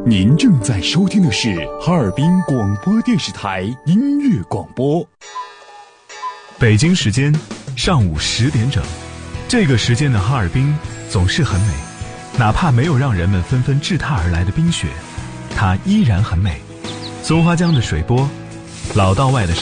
您正在收听的是哈尔滨广播电视台音乐广播。 北京时间上午10点整，这个时间的哈尔滨总是很美，哪怕没有让人们纷纷掷踏而来的冰雪，它依然很美。松花江的水波，老道外的